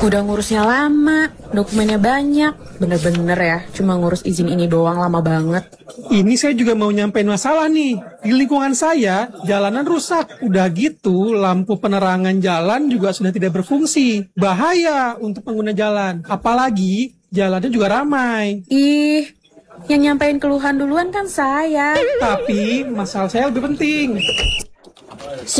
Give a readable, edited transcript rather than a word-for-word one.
Udah ngurusnya lama, dokumennya banyak. Bener-bener ya, cuma ngurus izin ini doang lama banget. Ini saya juga mau nyampein masalah nih. Di lingkungan saya, jalanan rusak. Udah gitu, lampu penerangan jalan juga sudah tidak berfungsi. Bahaya untuk pengguna jalan. Apalagi, jalannya juga ramai. Ih, yang nyampein keluhan duluan kan saya. Tapi, masalah saya lebih penting.